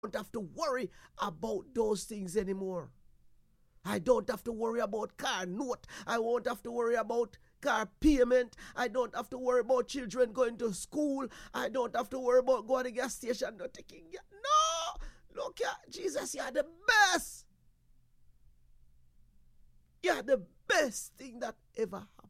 don't have to worry about those things anymore. I don't have to worry about car note. I won't have to worry about car payment. I don't have to worry about children going to school. I don't have to worry about going to the gas station. Not taking gas. No! Look at Jesus, you're the best. You're the best thing that ever